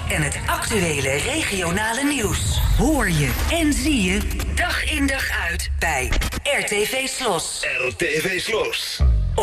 en het actuele regionale nieuws hoor je en zie je dag in dag uit bij RTV Slos. RTV Slos.